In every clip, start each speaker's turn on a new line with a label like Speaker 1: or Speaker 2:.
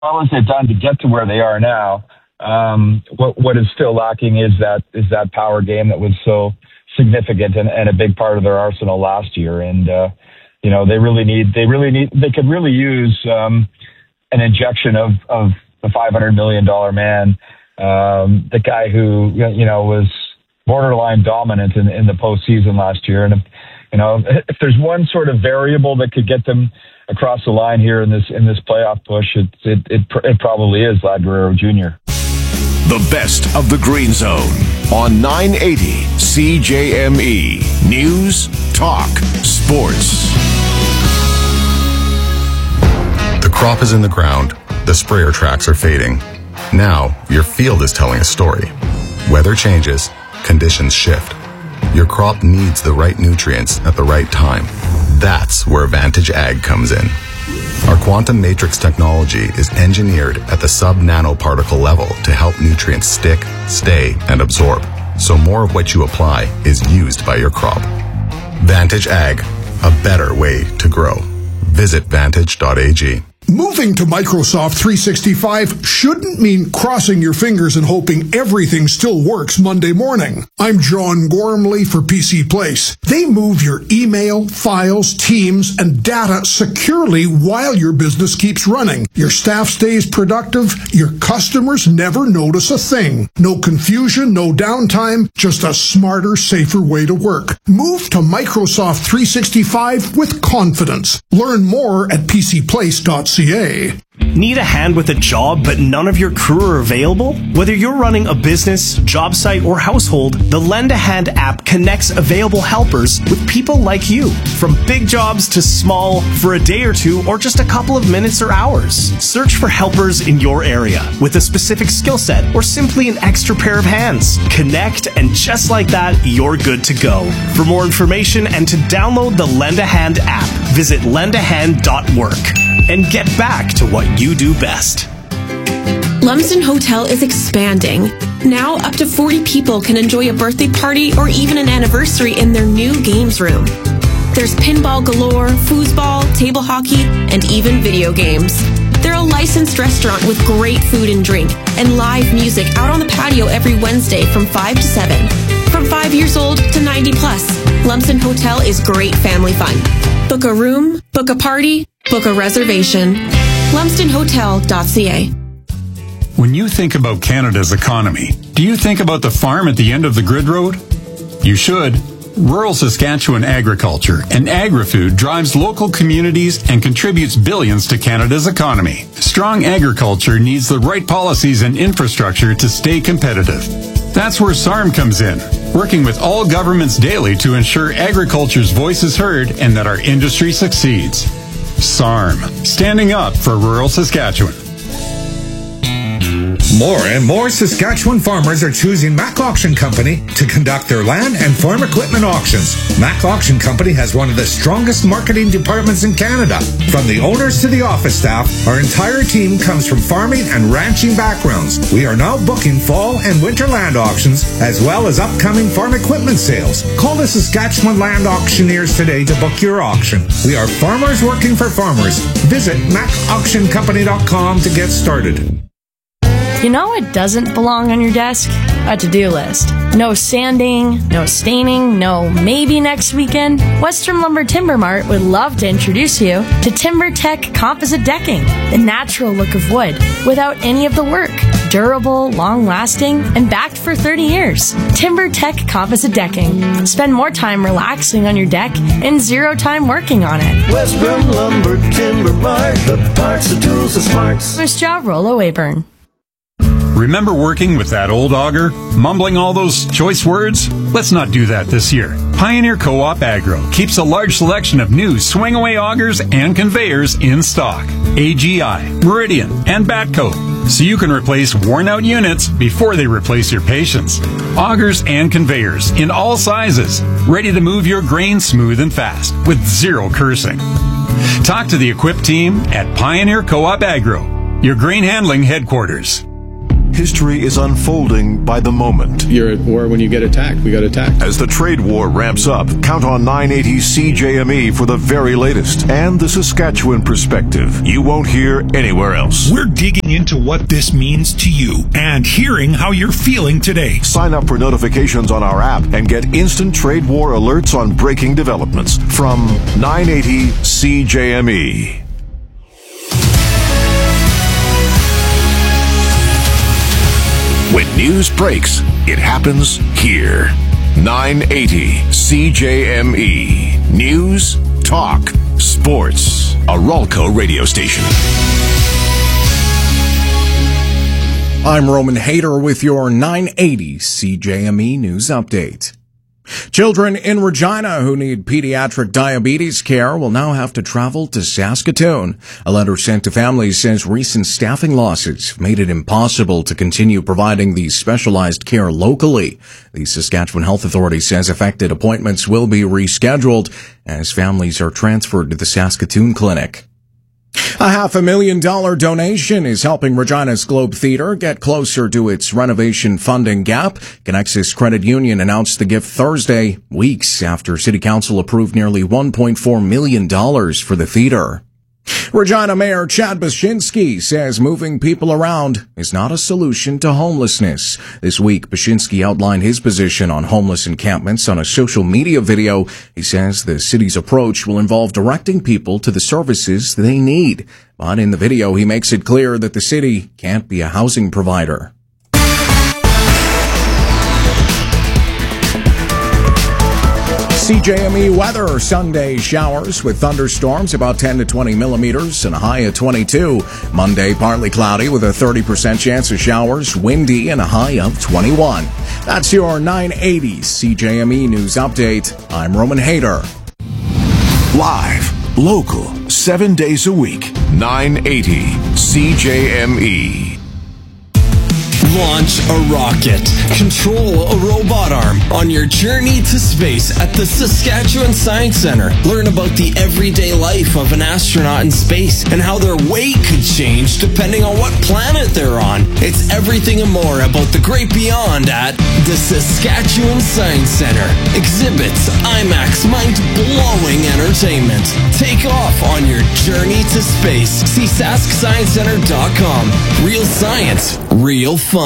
Speaker 1: well as they've done to get to where they are now, what is still lacking is that power game that was so significant and a big part of their arsenal last year. And they could really use an injection of the $500 million man, the guy who was borderline dominant in the postseason last year. And if there's one sort of variable that could get them across the line here in this playoff push, it probably is Vlad Guerrero Jr.
Speaker 2: The best of the Green Zone on 980 CJME News Talk Sports.
Speaker 3: The crop is in the ground. The sprayer tracks are fading. Now your field is telling a story. Weather changes, conditions shift. Your crop needs the right nutrients at the right time. That's where Vantage Ag comes in. Our quantum matrix technology is engineered at the sub-nanoparticle level to help nutrients stick, stay, and absorb, so more of what you apply is used by your crop. Vantage Ag, a better way to grow. Visit vantage.ag.
Speaker 4: Moving to Microsoft 365 shouldn't mean crossing your fingers and hoping everything still works Monday morning. I'm John Gormley for PC Place. They move your email, files, teams, and data securely while your business keeps running. Your staff stays productive. Your customers never notice a thing. No confusion, no downtime, just a smarter, safer way to work. Move to Microsoft 365 with confidence. Learn more at pcplace.ca.
Speaker 5: Need a hand with a job but none of your crew are available? Whether you're running a business, job site, or household, the Lend a Hand app connects available helpers with people like you. From big jobs to small, for a day or two, or just a couple of minutes or hours. Search for helpers in your area with a specific skill set or simply an extra pair of hands. Connect, and just like that, you're good to go. For more information and to download the Lend a Hand app, visit lendahand.work. And get back to what you do best.
Speaker 6: Lumsden Hotel is expanding. Now up to 40 people can enjoy a birthday party or even an anniversary in their new games room. There's pinball galore, foosball, table hockey, and even video games. They're a licensed restaurant with great food and drink and live music out on the patio every Wednesday from 5 to 7. From 5 years old to 90 plus, Lumsden Hotel is great family fun. Book a room, book a party, book a reservation. LumsdenHotel.ca.
Speaker 7: When you think about Canada's economy, do you think about the farm at the end of the grid road? You should. Rural Saskatchewan agriculture and agri-food drives local communities and contributes billions to Canada's economy. Strong agriculture needs the right policies and infrastructure to stay competitive. That's where SARM comes in, working with all governments daily to ensure agriculture's voice is heard and that our industry succeeds. SARM, standing up for rural Saskatchewan.
Speaker 8: More and more Saskatchewan farmers are choosing Mac Auction Company to conduct their land and farm equipment auctions. Mac Auction Company has one of the strongest marketing departments in Canada. From the owners to the office staff, our entire team comes from farming and ranching backgrounds. We are now booking fall and winter land auctions, as well as upcoming farm equipment sales. Call the Saskatchewan Land Auctioneers today to book your auction. We are farmers working for farmers. Visit macauctioncompany.com to get started.
Speaker 9: You know what doesn't belong on your desk? A to-do list. No sanding, no staining, no maybe next weekend. Western Lumber Timber Mart would love to introduce you to TimberTech Composite Decking, the natural look of wood without any of the work. Durable, long-lasting, and backed for 30 years. TimberTech Composite Decking. Spend more time relaxing on your deck and zero time working on it.
Speaker 10: Western Lumber Timber Mart, the parts, the tools, the smarts.
Speaker 9: First job, Rollo Weyburn.
Speaker 7: Remember working with that old auger? Mumbling all those choice words? Let's not do that this year. Pioneer Co-op Agro keeps a large selection of new swing-away augers and conveyors in stock. AGI, Meridian, and Batco, so you can replace worn-out units before they replace your patience. Augers and conveyors in all sizes, ready to move your grain smooth and fast with zero cursing. Talk to the equipped team at Pioneer Co-op Agro, your grain handling headquarters.
Speaker 2: history is unfolding by the moment.
Speaker 11: You're at war when you get attacked. We got attacked.
Speaker 2: As the trade war ramps up, count on 980 CJME for the very latest and the Saskatchewan perspective you won't hear anywhere else.
Speaker 12: We're digging into what this means to you and hearing how you're feeling today.
Speaker 2: Sign up for notifications on our app and get instant trade war alerts on breaking developments from 980 CJME. When news breaks, it happens here. 980 CJME. News, talk, sports. A Ralco radio station.
Speaker 13: I'm Roman Hader with your 980 CJME News Update. Children in Regina who need pediatric diabetes care will now have to travel to Saskatoon. A letter sent to families says recent staffing losses made it impossible to continue providing the specialized care locally. The Saskatchewan Health Authority says affected appointments will be rescheduled as families are transferred to the Saskatoon Clinic. A $500,000 donation is helping Regina's Globe Theatre get closer to its renovation funding gap. Connexus Credit Union announced the gift Thursday, weeks after City Council approved nearly $1.4 million for the theatre. Regina Mayor Chad Baczynski says moving people around is not a solution to homelessness. This week, Baczynski outlined his position on homeless encampments on a social media video. He says the city's approach will involve directing people to the services they need. But in the video, he makes it clear that the city can't be a housing provider. CJME weather, Sunday showers with thunderstorms about 10 to 20 millimeters and a high of 22. Monday, partly cloudy with a 30% chance of showers, windy and a high of 21. That's your 980 CJME News Update. I'm Roman Hader.
Speaker 2: Live, local, 7 days a week, 980 CJME.
Speaker 14: Launch a rocket. Control a robot arm on your journey to space at the Saskatchewan Science Centre. Learn about the everyday life of an astronaut in space and how their weight could change depending on what planet they're on. It's everything and more about the great beyond at the Saskatchewan Science Centre. Exhibits, IMAX, mind-blowing entertainment. Take off on your journey to space. See SaskScienceCenter.com. Real science, real fun.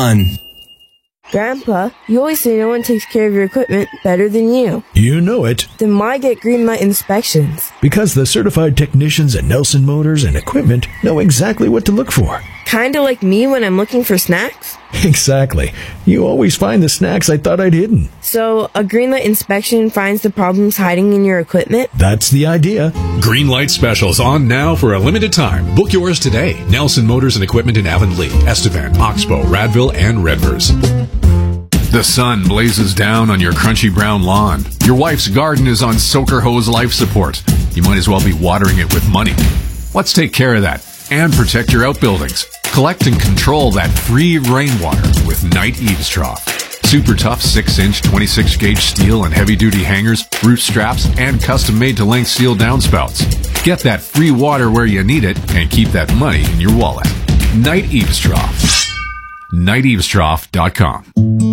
Speaker 15: Grandpa, you always say no one takes care of your equipment better than you.
Speaker 12: You know it.
Speaker 15: Then why get Greenlight inspections?
Speaker 12: Because the certified technicians at Nelson Motors and Equipment know exactly what to look for.
Speaker 15: Kinda like me when I'm looking for snacks?
Speaker 12: Exactly. You always find the snacks I thought I'd hidden.
Speaker 15: So, a Greenlight inspection finds the problems hiding in your equipment?
Speaker 12: That's the idea.
Speaker 16: Greenlight specials on now for a limited time. Book yours today. Nelson Motors and Equipment in Avonlea, Estevan, Oxbow, Radville, and Redvers. The sun blazes down on your crunchy brown lawn. Your wife's garden is on soaker hose life support. You might as well be watering it with money. Let's take care of that and protect your outbuildings. Collect and control that free rainwater with Knight Eaves Trough. Super tough 6-inch 26-gauge steel and heavy-duty hangers, root straps, and custom-made to length steel downspouts. Get that free water where you need it and keep that money in your wallet. Knight Eaves Trough. KnightEavesTrough.com.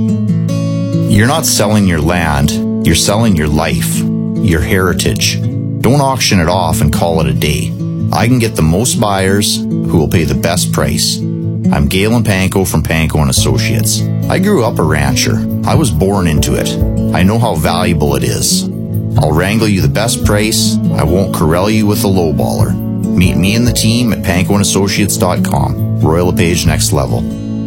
Speaker 17: You're not selling your land, you're selling your life, your heritage. Don't auction it off and call it a day. I can get the most buyers who will pay the best price. I'm Galen Panko from Panko & Associates. I grew up a rancher. I was born into it. I know how valuable it is. I'll wrangle you the best price. I won't corral you with a lowballer. Meet me and the team at PankoandAssociates.com. Royal LePage Next Level.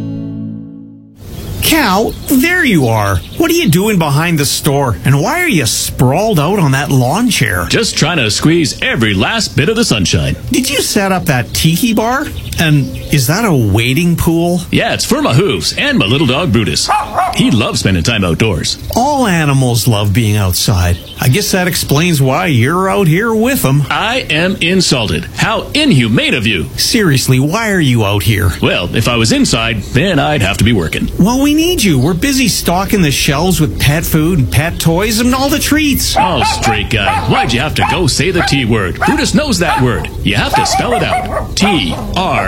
Speaker 18: Cal, there you are. What are you doing behind the store? And why are you sprawled out on that lawn chair?
Speaker 19: Just trying to squeeze every last bit of the sunshine.
Speaker 18: Did you set up that tiki bar? And is that a wading pool?
Speaker 19: Yeah, it's for my hooves and my little dog Brutus. He loves spending time outdoors.
Speaker 18: All animals love being outside. I guess that explains why you're out here with them.
Speaker 19: I am insulted. How inhumane of you.
Speaker 18: Seriously, why are you out here?
Speaker 19: Well, if I was inside, then I'd have to be working.
Speaker 18: Well, we need you. We're busy stocking the shelves with pet food and pet toys and all the treats.
Speaker 19: Oh, straight guy. Why'd you have to go say the T word? Brutus knows that word. You have to spell it out. T-R-E-A-T.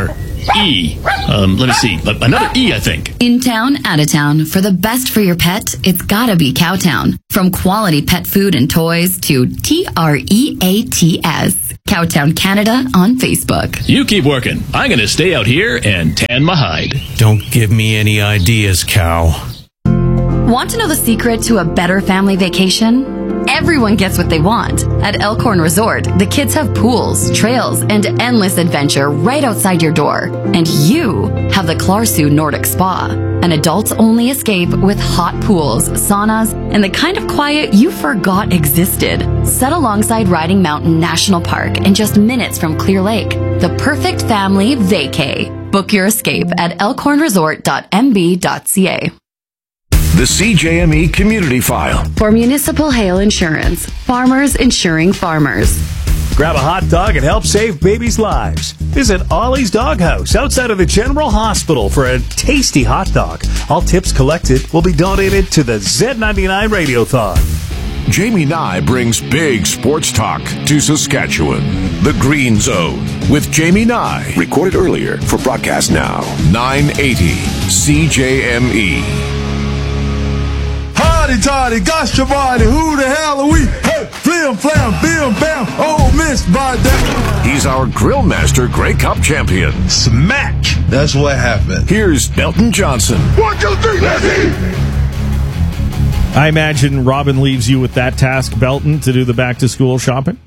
Speaker 19: E. Let me see. Another E, I think.
Speaker 20: In town, out of town. For the best for your pet, it's gotta be Cowtown. From quality pet food and toys to TREATS. Cowtown Canada on Facebook.
Speaker 19: You keep working. I'm going to stay out here and tan my hide.
Speaker 18: Don't give me any ideas, Cow.
Speaker 20: Want to know the secret to a better family vacation? Everyone gets what they want. At Elkhorn Resort, the kids have pools, trails, and endless adventure right outside your door. And you have the Klarsu Nordic Spa, an adults-only escape with hot pools, saunas, and the kind of quiet you forgot existed. Set alongside Riding Mountain National Park and just minutes from Clear Lake. The perfect family vacay. Book your escape at elkhornresort.mb.ca.
Speaker 2: The CJME Community File.
Speaker 20: For municipal hail insurance, farmers insuring farmers.
Speaker 21: Grab a hot dog and help save babies' lives. Visit Ollie's Doghouse outside of the General Hospital for a tasty hot dog. All tips collected will be donated to the Z99 Radiothon.
Speaker 2: Jamie Nye brings big sports talk to Saskatchewan. The Green Zone with Jamie Nye. Recorded earlier for broadcast now. 980 CJME.
Speaker 22: Toddy, gosh, your body, who the hell are we? Hey, flim, flam, bim, bam, oh, miss, by that.
Speaker 2: He's our grill master, Grey Cup champion.
Speaker 22: Smack! That's what happened.
Speaker 2: Here's Belton Johnson.
Speaker 22: 1, 2, 3, let's eat!
Speaker 23: I imagine Robin leaves you with that task, Belton, to do the back-to-school shopping?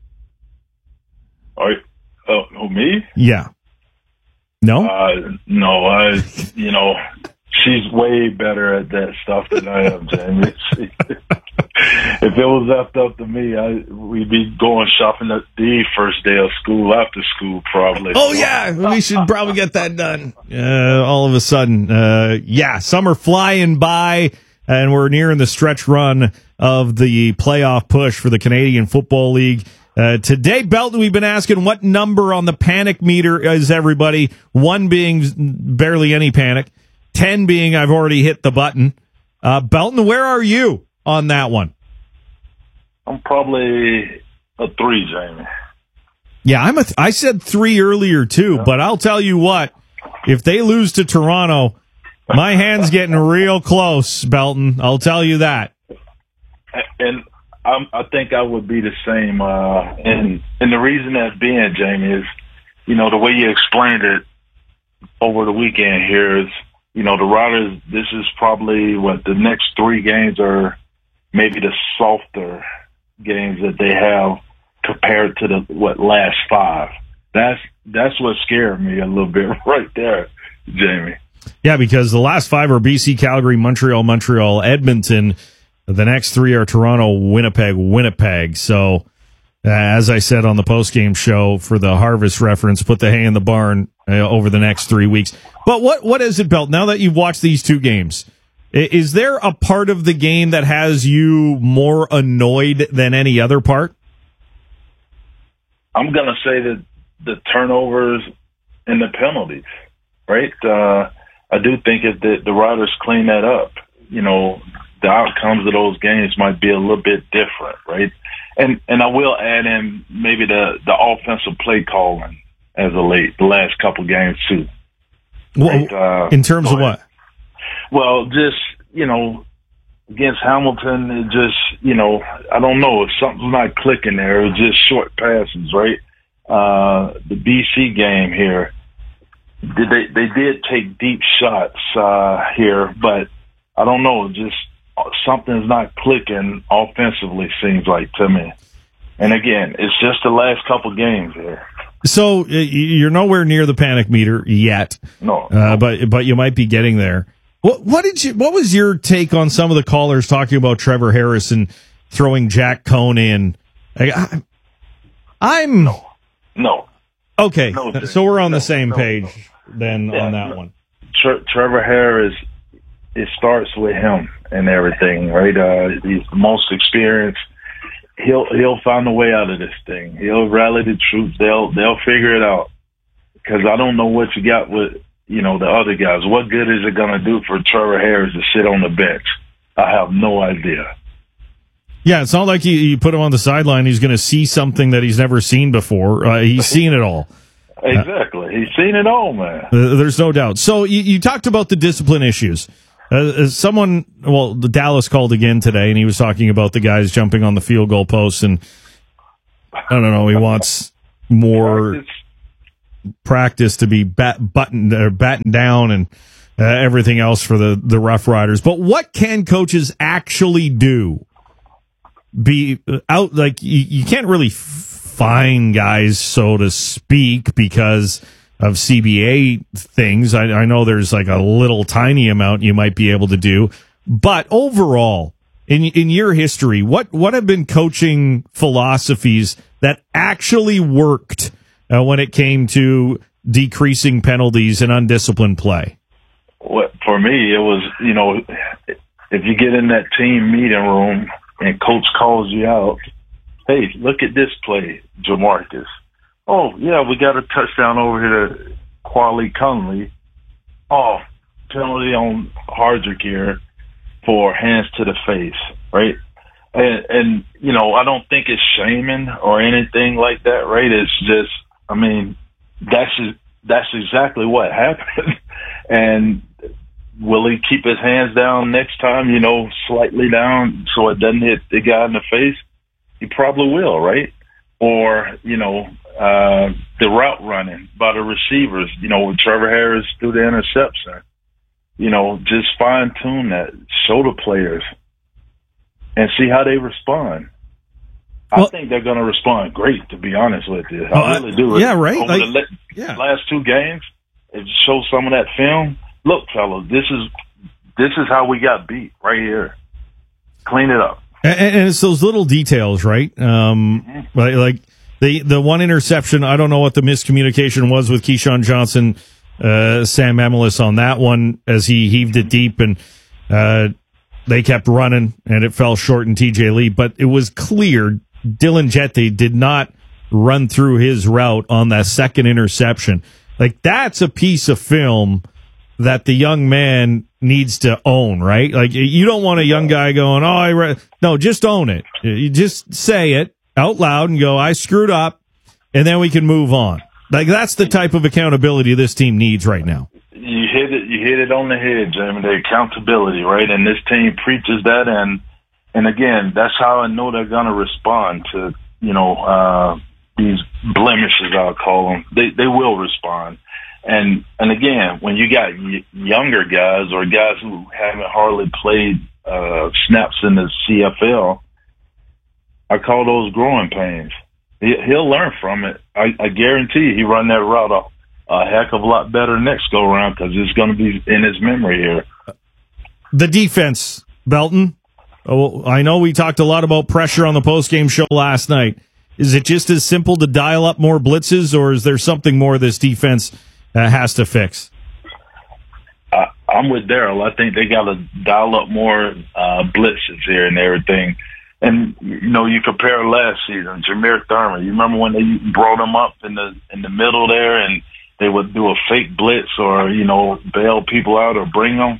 Speaker 24: Oh, me?
Speaker 23: Yeah. No?
Speaker 24: No, she's way better at that stuff than I am, Jamie. If it was left up to me, we'd be going shopping at the first day of school, after school, probably.
Speaker 23: Oh, yeah, we should probably get that done. All of a sudden, summer flying by, and we're nearing the stretch run of the playoff push for the Canadian Football League. Today, Belton, we've been asking what number on the panic meter is everybody, 1 being barely any panic, 10 being I've already hit the button. Belton, where are you on that one?
Speaker 24: I'm probably a 3, Jamie.
Speaker 23: Yeah, I said 3 earlier too, but I'll tell you what, if they lose to Toronto, my hand's getting real close, Belton. I'll tell you that.
Speaker 24: And I think I would be the same. And the reason that's being, Jamie, is, the way you explained it over the weekend here is, the Riders, this is probably what the next 3 games are, maybe the softer games that they have compared to the last 5. That's what scared me a little bit right there, Jamie.
Speaker 23: Yeah, because the last 5 are BC, Calgary, Montreal, Edmonton. The next 3 are Toronto, Winnipeg. So, as I said on the postgame show for the Harvest reference, put the hay in the barn over the next 3 weeks. But what is it, Belt? Now that you've watched these 2 games, is there a part of the game that has you more annoyed than any other part?
Speaker 24: I'm going to say that the turnovers and the penalties, right? I do think if the Riders clean that up, the outcomes of those games might be a little bit different, right? And I will add in maybe the offensive play calling as of late, the last couple games too.
Speaker 23: Well, in terms of what?
Speaker 24: Well, just, against Hamilton, it just, I don't know if something's not clicking there. It was just short passes, right? The BC game here, they did take deep shots here, but I don't know, just something's not clicking offensively, seems like to me. And again, it's just the last couple games here.
Speaker 23: So you're nowhere near the panic meter yet.
Speaker 24: No.
Speaker 23: But you might be getting there. What was your take on some of the callers talking about Trevor Harrison throwing Jack Cohn in? I'm
Speaker 24: no.
Speaker 23: Okay,
Speaker 24: no,
Speaker 23: so we're on the same page then on that one.
Speaker 24: Trevor Harris, it starts with him and everything, right? He's the most experienced. He'll find a way out of this thing. He'll rally the troops. They'll figure it out. Because I don't know what you got with the other guys. What good is it going to do for Trevor Harris to sit on the bench? I have no idea.
Speaker 23: Yeah, it's not like you put him on the sideline. He's going to see something that he's never seen before. He's seen it all.
Speaker 24: Exactly. He's seen it all, man.
Speaker 23: There's no doubt. So you talked about the discipline issues. The Dallas called again today, and he was talking about the guys jumping on the field goal posts, and I don't know, he wants more practice to be battened down and everything else for the Rough Riders. But what can coaches actually do? Be out, like, you can't really fine guys, so to speak, because of CBA things. I know there's like a little tiny amount you might be able to do, but overall, in your history, what have been coaching philosophies that actually worked when it came to decreasing penalties and undisciplined play?
Speaker 24: For me, it was, if you get in that team meeting room and coach calls you out, hey, look at this play, Jamarcus. Oh, yeah, we got a touchdown over here to Quali Conley. Oh, penalty on Hardrick here for hands to the face, right? And I don't think it's shaming or anything like that, right? It's just, that's exactly what happened. And will he keep his hands down next time, slightly down so it doesn't hit the guy in the face? He probably will, right? Or, the route running by the receivers, when Trevor Harris threw the interception, just fine tune that, show the players and see how they respond. I think they're going to respond great, to be honest with you. I really do.
Speaker 23: Yeah, right.
Speaker 24: Over the last two games, if you show some of that film, look, fellas, this is how we got beat right here. Clean it up.
Speaker 23: And it's those little details, right? Like the one interception, I don't know what the miscommunication was with Keyshawn Johnson, Sam Emelis on that one as he heaved it deep, and they kept running, and it fell short in TJ Lee. But it was clear Dylan Jette did not run through his route on that second interception. Like, that's a piece of film that the young man needs to own, right? Like, you don't want a young guy going, no, just own it. You just say it out loud and go, I screwed up, and then we can move on. Like, that's the type of accountability this team needs right now.
Speaker 24: You hit it on the head, Jamie, the accountability, right? And this team preaches that, and again, that's how I know they're going to respond to, these blemishes, I'll call them. They will respond. And again, when you got younger guys or guys who haven't hardly played snaps in the CFL, I call those growing pains. He'll learn from it. I guarantee he run that route a heck of a lot better next go around because it's going to be in his memory here.
Speaker 23: The defense, Belton. Oh, I know we talked a lot about pressure on the postgame show last night. Is it just as simple to dial up more blitzes, or is there something more this defense has to fix?
Speaker 24: I'm with Daryl. I think they got to dial up more blitzes here and everything. And you compare last season, Jameer Thurman. You remember when they brought him up in the middle there, and they would do a fake blitz or bail people out or bring them.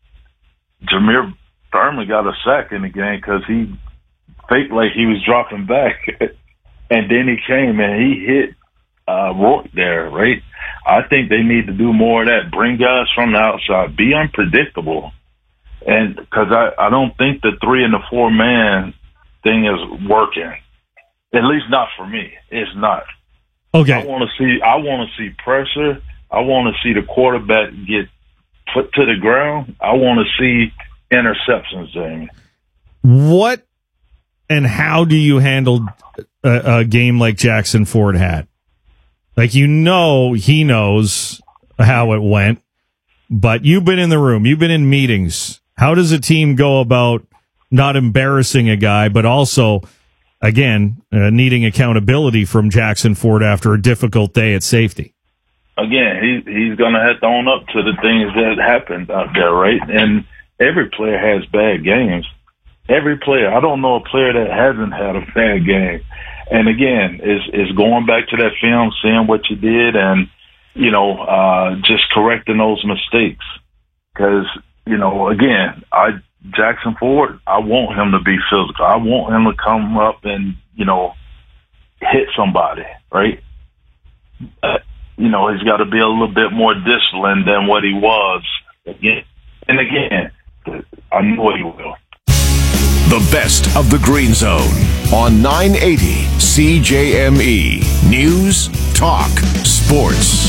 Speaker 24: Jameer Thurman got a sack in the game because he faked like he was dropping back, and then he came and he hit Rourke there, right? I think they need to do more of that. Bring guys from the outside. Be unpredictable. And because I don't think the 3 and the 4 man thing is working. At least not for me. It's not.
Speaker 23: Okay.
Speaker 24: I want to see pressure. I want to see the quarterback get put to the ground. I want to see interceptions, Jamie.
Speaker 23: What and how do you handle a game like Jackson Ford had? Like, he knows how it went, but you've been in the room. You've been in meetings. How does a team go about not embarrassing a guy, but also, again, needing accountability from Jackson Ford after a difficult day at safety?
Speaker 24: Again, he's going to have to own up to the things that happened out there, right? And every player has bad games. Every player. I don't know a player that hasn't had a bad game. And again, is going back to that film, seeing what you did, and just correcting those mistakes. Because again, Jackson Ford, I want him to be physical. I want him to come up and hit somebody, right? he's got to be a little bit more disciplined than what he was. Again, I know he will.
Speaker 2: The best of the Green Zone on 980 CJME. News, talk, sports.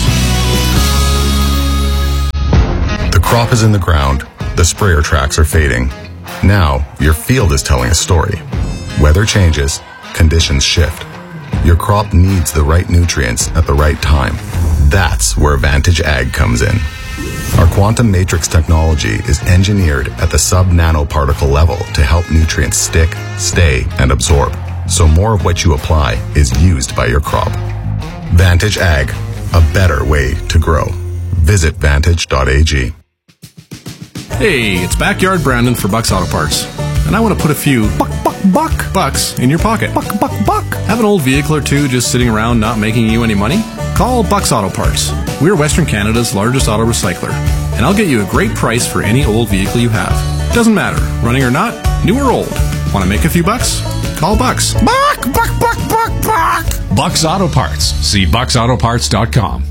Speaker 1: The crop is in the ground. The sprayer tracks are fading. Now, your field is telling a story. Weather changes. Conditions shift. Your crop needs the right nutrients at the right time. That's where Vantage Ag comes in. Our quantum matrix technology is engineered at the sub-nanoparticle level to help nutrients stick, stay, and absorb, so more of what you apply is used by your crop. Vantage Ag, a better way to grow. Visit vantage.ag.
Speaker 3: Hey, it's Backyard Brandon for Bucks Auto Parts, and I want to put a few bucks in your pocket. Have an old vehicle or two just sitting around not making you any money? Call Bucks Auto Parts. We're Western Canada's largest auto recycler, and I'll get you a great price for any old vehicle you have. Doesn't matter, running or not, new or old. Want to make a few bucks? Call Bucks. Buck!
Speaker 16: Bucks Auto Parts. See bucksautoparts.com.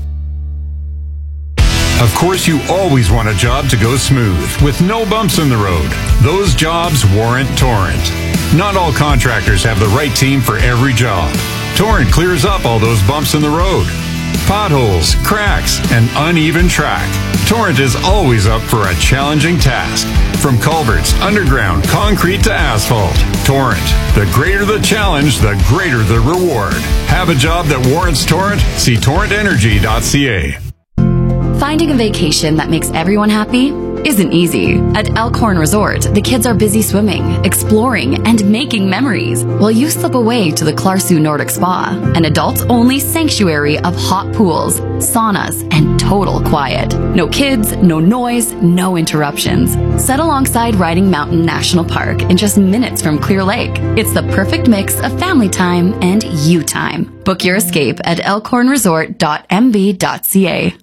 Speaker 16: Of course, you always want a job to go smooth, with no bumps in the road. Those jobs warrant Torrent. Not all contractors have the right team for every job. Torrent clears up all those bumps in the road. Potholes, cracks, and uneven track. Torrent is always up for a challenging task. From culverts, underground, concrete to asphalt. Torrent. The greater the challenge, the greater the reward. Have a job that warrants Torrent? See torrentenergy.ca.
Speaker 20: Finding a vacation that makes everyone happy isn't easy. At Elkhorn Resort, the kids are busy swimming, exploring, and making memories, while you slip away to the Clarsu Nordic Spa, an adults-only sanctuary of hot pools, saunas, and total quiet. No kids, no noise, no interruptions. Set alongside Riding Mountain National Park in just minutes from Clear Lake. It's the perfect mix of family time and you time. Book your escape at elkhornresort.mb.ca.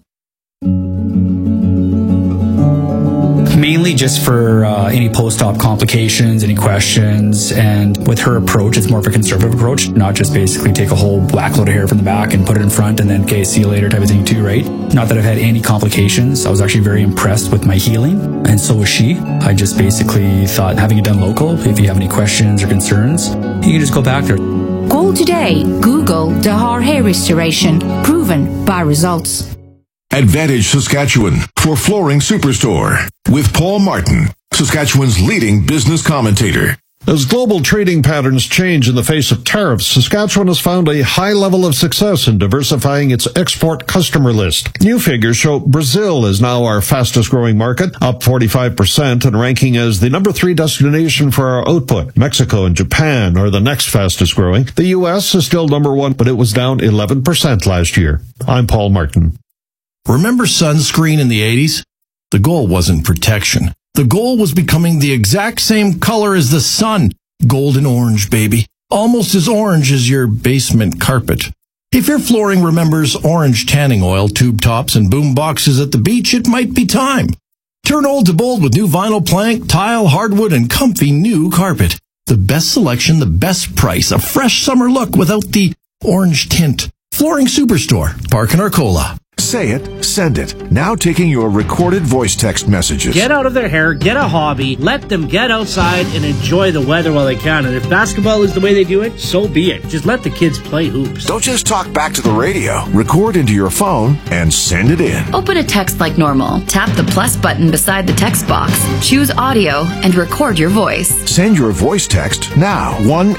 Speaker 4: Mainly just for any post-op complications, any questions, and with her approach, it's more of a conservative approach, not just basically take a whole whack load of hair from the back and put it in front and then, okay, see you later type of thing too, right? Not that I've had any complications. I was actually very impressed with my healing, and so was she. I just basically thought, having it done local, if you have any questions or concerns, you can just go back there.
Speaker 5: Call today. Google Dahar Hair Restoration. Proven by results.
Speaker 2: Advantage Saskatchewan for Flooring Superstore with Paul Martin, Saskatchewan's leading business commentator.
Speaker 25: As global trading patterns change in the face of tariffs, Saskatchewan has found a high level of success in diversifying its export customer list. New figures show Brazil is now our fastest growing market, up 45% and ranking as the number 3 destination for our output. Mexico and Japan are the next fastest growing. The U.S. is still number 1, but it was down 11% last year. I'm Paul Martin.
Speaker 26: Remember sunscreen in the 80s? The goal wasn't protection. The goal was becoming the exact same color as the sun. Golden orange, baby. Almost as orange as your basement carpet. If your flooring remembers orange tanning oil, tube tops, and boom boxes at the beach, it might be time. Turn old to bold with new vinyl plank, tile, hardwood, and comfy new carpet. The best selection, the best price, a fresh summer look without the orange tint. Flooring Superstore, Park and Arcola.
Speaker 2: Say it, send it. Now taking your recorded voice text messages.
Speaker 27: Get out of their hair, get a hobby, let them get outside and enjoy the weather while they can. And if basketball is the way they do it, so be it. Just let the kids play hoops.
Speaker 2: Don't just talk back to the radio. Record into your phone and send it in.
Speaker 20: Open a text like normal. Tap the plus button beside the text box. Choose audio and record your voice.
Speaker 2: Send your voice text now.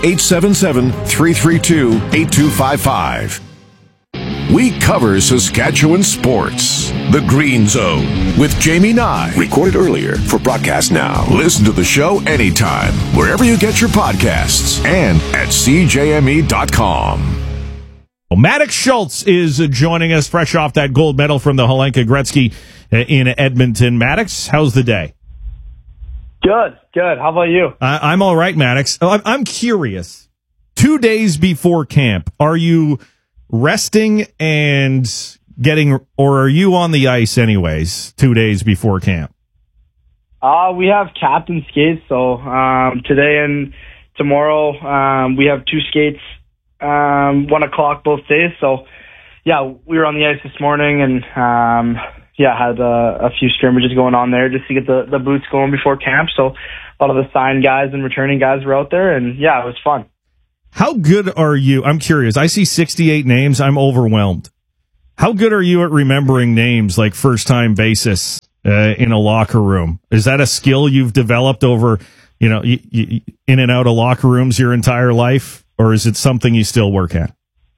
Speaker 2: 1-877-332-8255. We cover Saskatchewan sports. The Green Zone with Jamie Nye. Recorded earlier for broadcast now. Listen to the show anytime, wherever you get your podcasts and at CJME.com.
Speaker 23: Well, Maddox Schultz is joining us fresh off that gold medal from the Helenka Gretzky in Edmonton. Maddox, how's the day?
Speaker 28: Good. How about you?
Speaker 23: I'm all right, Maddox. I'm curious. 2 days before camp, are you resting and getting, or are you on the ice anyways 2 days before camp?
Speaker 28: We have captain skates, so today and tomorrow we have 2 skates, 1 o'clock both days. So yeah, we were on the ice this morning and, had a few scrimmages going on there just to get the boots going before camp. So a lot of the signed guys and returning guys were out there, and yeah, it was fun.
Speaker 23: How good are you? I'm curious. I see 68 names. I'm overwhelmed. How good are you at remembering names like first-time basis in a locker room? Is that a skill you've developed over, in and out of locker rooms your entire life, or is it something you still work at?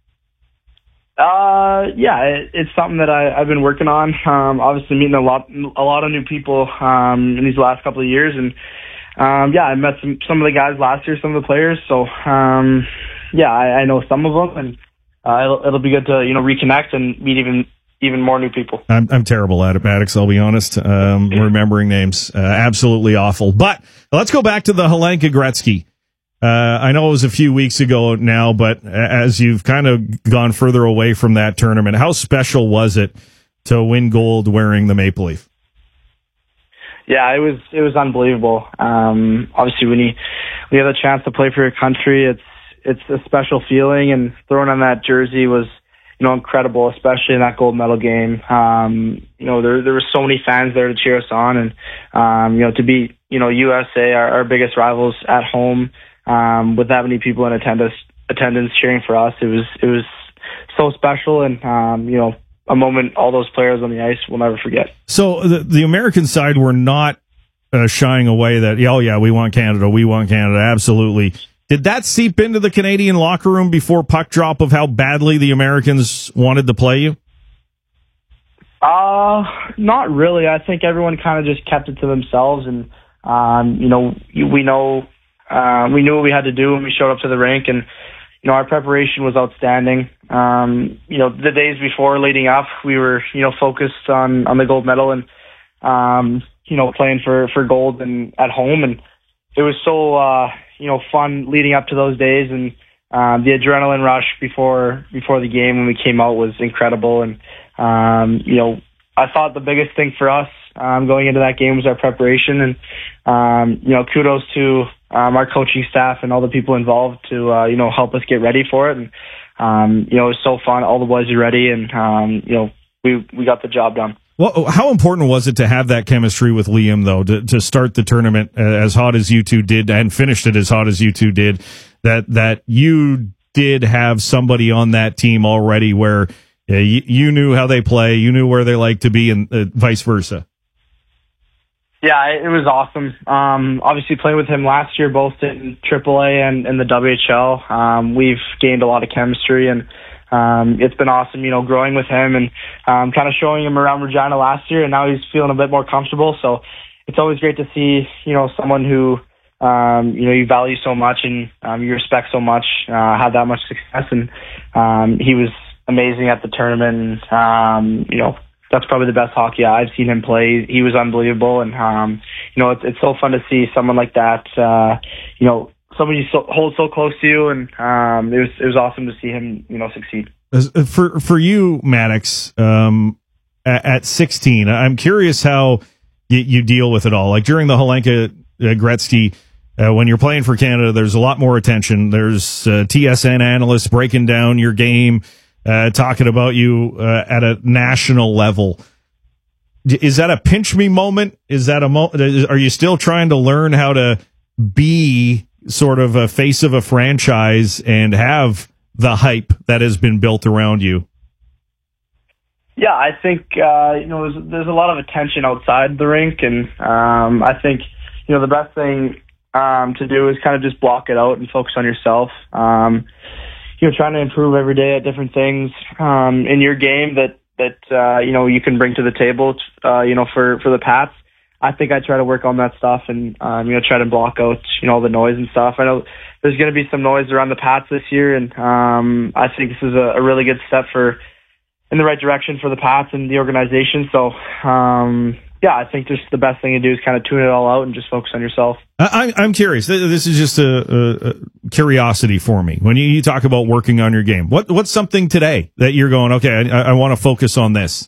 Speaker 28: It's something that I've been working on. Obviously meeting a lot of new people in these last couple of years, and I met some of the guys last year, some of the players. So I know some of them, and it'll be good to reconnect and meet even more new people.
Speaker 23: I'm terrible at it, Maddox. I'll be honest. Remembering names, absolutely awful. But let's go back to the Hlinka Gretzky. I know it was a few weeks ago now, but as you've kind of gone further away from that tournament, how special was it to win gold wearing the Maple Leaf?
Speaker 28: Yeah, it was unbelievable. Obviously, when you have a chance to play for your country, it's a special feeling, and throwing on that jersey was incredible, especially in that gold medal game. There were so many fans there to cheer us on, and to beat USA, our biggest rivals at home. With that many people in attendance cheering for us, it was so special, and a moment all those players on the ice will never forget.
Speaker 23: So the American side were not shying away that we want Canada, absolutely. Did that seep into the Canadian locker room before puck drop of how badly the Americans wanted to play you?
Speaker 28: Not really. I think everyone kind of just kept it to themselves, and we knew what we had to do when we showed up to the rink, and our preparation was outstanding. The days before leading up, we were focused on the gold medal and playing for gold and at home, and it was so fun leading up to those days, and the adrenaline rush before the game when we came out was incredible. And I thought the biggest thing for us going into that game was our preparation, and kudos to our coaching staff and all the people involved to help us get ready for it. And it was so fun. All the boys are ready, and we got the job done.
Speaker 23: Well, how important was it to have that chemistry with Liam, though, to start the tournament as hot as you two did and finished it as hot as you two did, that you did have somebody on that team already where you knew how they play, you knew where they like to be, and vice versa?
Speaker 28: Yeah, it was awesome. Obviously playing with him last year, both in AAA and in the WHL, we've gained a lot of chemistry, and it's been awesome, growing with him and kind of showing him around Regina last year, and now he's feeling a bit more comfortable. So it's always great to see, someone who, you value so much and you respect so much, have that much success. And he was amazing at the tournament. That's probably the best hockey I've seen him play. He was unbelievable, and it's so fun to see someone like that. Somebody you hold so close to you, and it was awesome to see him succeed.
Speaker 23: For you, Maddox, at 16, I'm curious how you deal with it all. Like during the Hlinka Gretzky, when you're playing for Canada, there's a lot more attention. There's TSN analysts breaking down your game. Talking about you at a national level. Is that a pinch me moment? Is that are you still trying to learn how to be sort of a face of a franchise and have the hype that has been built around you?
Speaker 28: Yeah, I think there's a lot of attention outside the rink, and I think the best thing to do is kind of just block it out and focus on yourself. Trying to improve every day at different things in your game that you can bring to the table, for the Pats. I think I try to work on that stuff and try to block out all the noise and stuff. I know there's going to be some noise around the Pats this year, and I think this is a really good step in the right direction for the Pats and the organization. So I think just the best thing to do is kind of tune it all out and just focus on yourself.
Speaker 23: I'm curious. This is just a curiosity for me. When you talk about working on your game, what's something today that you're going, okay, I want to focus on this?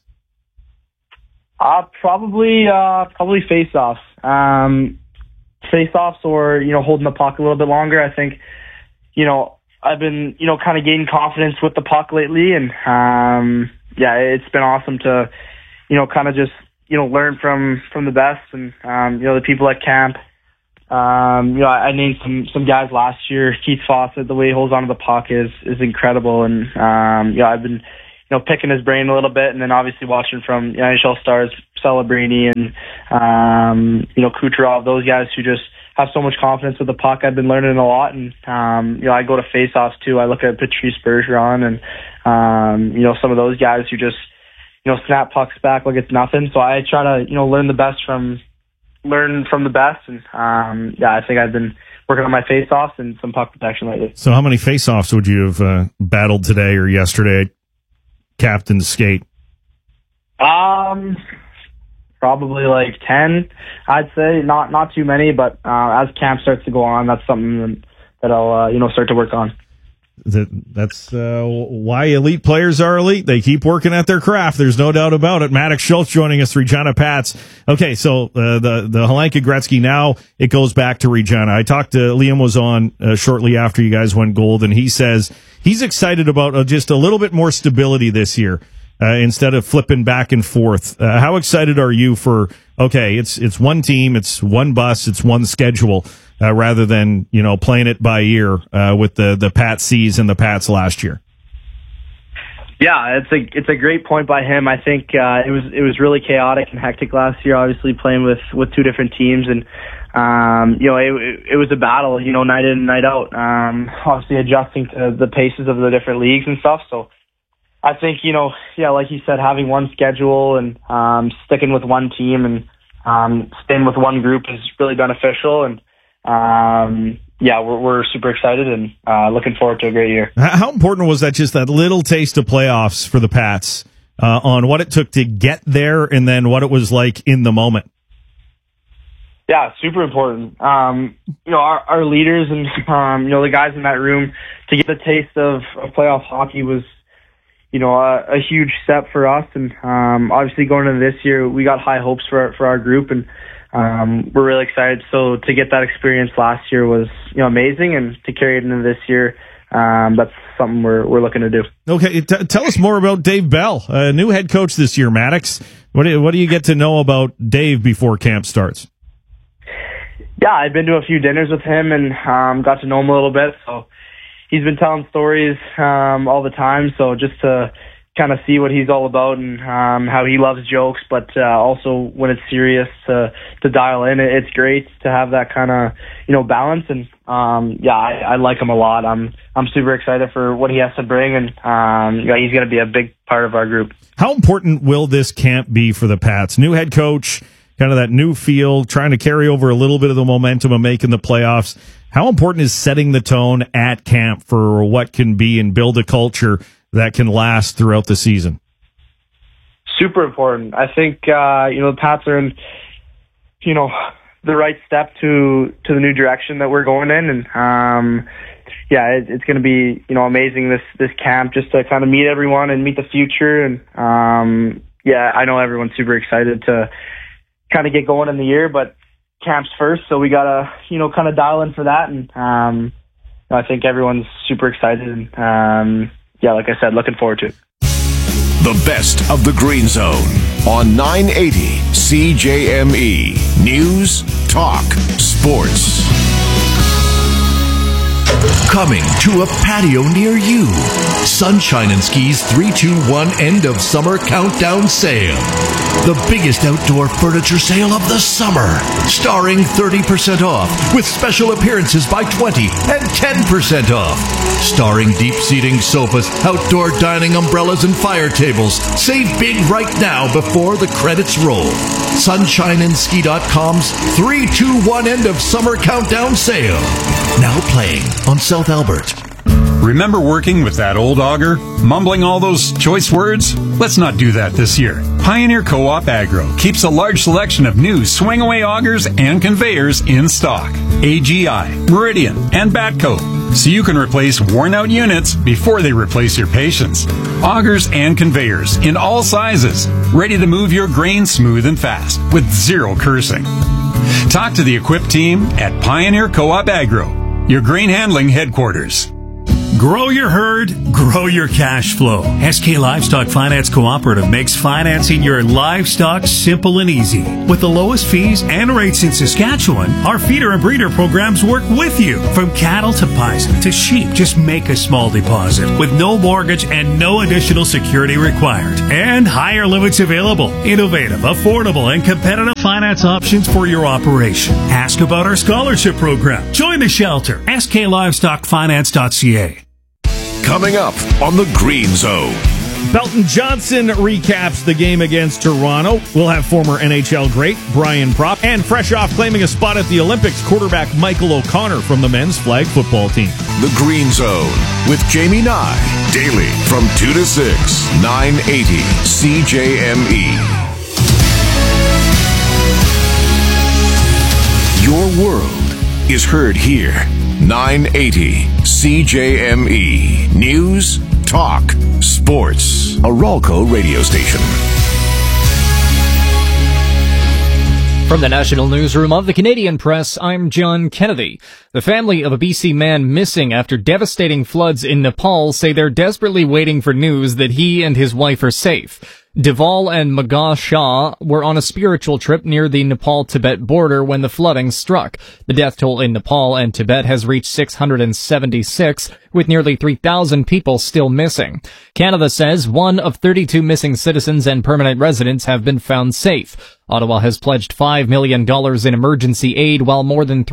Speaker 28: Probably face-offs. Face-offs or, holding the puck a little bit longer. I think, I've been, kind of gaining confidence with the puck lately, and it's been awesome to, kind of just, learn from the best and, the people at camp. I named some guys last year. Keith Fawcett, the way he holds onto the puck is incredible, and I've been picking his brain a little bit, and then obviously watching from NHL stars Celebrini and Kucherov, those guys who just have so much confidence with the puck. I've been learning a lot, and I go to face-offs too. I look at Patrice Bergeron and some of those guys who just snap pucks back like it's nothing. So I try to learn from the best, and I think I've been working on my face-offs and some puck protection lately.
Speaker 23: So how many face-offs would you have battled today or yesterday, captain skate?
Speaker 28: Probably like 10, I'd say. Not too many, but as camp starts to go on, that's something that I'll start to work on.
Speaker 23: That's why elite players are elite. They keep working at their craft. There's no doubt about it. Maddox Schultz joining us, Regina Pats. Okay, so the Hlinka Gretzky, now it goes back to Regina. I talked to Liam was on shortly after you guys went gold, and he says he's excited about just a little bit more stability this year instead of flipping back and forth. How excited are you for, okay, it's one team, it's one bus, it's one schedule, rather than, playing it by ear with the Pats C's and the Pats last year?
Speaker 28: Yeah, it's a great point by him. I think it was really chaotic and hectic last year, obviously playing with two different teams, and it was a battle, night in and night out, obviously adjusting to the paces of the different leagues and stuff. So I think, like you said, having one schedule and sticking with one team and staying with one group is really beneficial. And we're super excited and looking forward to a great year.
Speaker 23: How important was that, just that little taste of playoffs for the Pats, on what it took to get there and then what it was like in the moment?
Speaker 28: Yeah, super important. Our leaders and, the guys in that room, to get the taste of playoff hockey was, a huge step for us. And obviously going into this year, we got high hopes for our group, and we're really excited. So to get that experience last year was, amazing, and to carry it into this year, that's something we're looking to do.
Speaker 23: Okay, tell us more about Dave Bell, new head coach this year, Maddox. What do you get to know about Dave before camp starts?
Speaker 28: Yeah, I've been to a few dinners with him and got to know him a little bit. So he's been telling stories all the time. So just to kind of see what he's all about and how he loves jokes, but also when it's serious to dial in. It's great to have that kind of balance. And I like him a lot. I'm super excited for what he has to bring, and he's going to be a big part of our group.
Speaker 23: How important will this camp be for the Pats? New head coach, kind of that new feel, trying to carry over a little bit of the momentum of making the playoffs. How important is setting the tone at camp for what can be and build a culture that can last throughout the season?
Speaker 28: Super important. I think, the Pats are in, the right step to the new direction that we're going in. And, it's going to be, amazing this camp, just to kind of meet everyone and meet the future. And, I know everyone's super excited to kind of get going in the year, but camp's first, so we gotta, kind of dial in for that. And I think everyone's super excited, and like I said, looking forward to it.
Speaker 2: The best of the Green Zone on 980 CJME News Talk Sports.
Speaker 6: Coming to a patio near you. Sunshine and Ski's 3-2-1 end of summer countdown sale. The biggest outdoor furniture sale of the summer. Starring 30% off with special appearances by 20 and 10% off. Starring deep seating sofas, outdoor dining umbrellas, and fire tables. Save big right now before the credits roll. SunshineandSki.com's 3-2-1 end of summer countdown sale. Now playing on South Albert.
Speaker 7: Remember working with that old auger? Mumbling all those choice words? Let's not do that this year. Pioneer Co-op Agro keeps a large selection of new swing-away augers and conveyors in stock. AGI, Meridian, and Batco. So you can replace worn-out units before they replace your patience. Augers and conveyors in all sizes. Ready to move your grain smooth and fast with zero cursing. Talk to the equipped team at Pioneer Co-op Agro, your grain handling headquarters.
Speaker 18: Grow your herd, grow your cash flow. SK Livestock Finance Cooperative makes financing your livestock simple and easy. With the lowest fees and rates in Saskatchewan, our feeder and breeder programs work with you. From cattle to bison to sheep, just make a small deposit with no mortgage and no additional security required. And higher limits available. Innovative, affordable, and competitive finance options for your operation. Ask about our scholarship program. Join the shelter. SKLivestockFinance.ca.
Speaker 2: Coming up on the Green Zone.
Speaker 23: Belton Johnson recaps the game against Toronto. We'll have former NHL great Brian Propp, and fresh off claiming a spot at the Olympics, quarterback Michael O'Connor from the men's flag football team.
Speaker 2: The Green Zone with Jamie Nye. Daily from 2 to 6, 980 CJME. Your world is heard here. 980 CJME. News, talk, sports. A Ralco radio station.
Speaker 8: From the National Newsroom of the Canadian Press, I'm John Kennedy. The family of a BC man missing after devastating floods in Nepal say they're desperately waiting for news that he and his wife are safe. Deval and Magha Shah were on a spiritual trip near the Nepal-Tibet border when the flooding struck. The death toll in Nepal and Tibet has reached 676, with nearly 3,000 people still missing. Canada says 1 of 32 missing citizens and permanent residents have been found safe. Ottawa has pledged $5 million in emergency aid, while more than